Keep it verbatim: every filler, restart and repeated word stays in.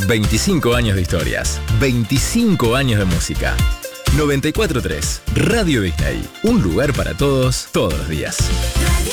veinticinco años de historias, veinticinco años de música. noventa y cuatro punto tres, Radio Disney. Un lugar para todos, todos los días. Radio